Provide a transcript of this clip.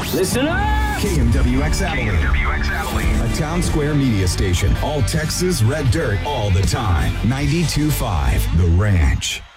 Listen up! KMWX Abilene. A Town Square media station. All Texas red dirt all the time. 92.5 The Ranch.